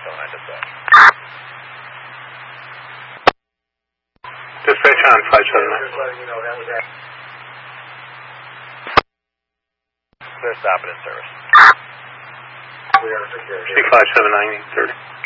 579 dispatch. Dispatch on 579. Clear, stop it in service. C579 830.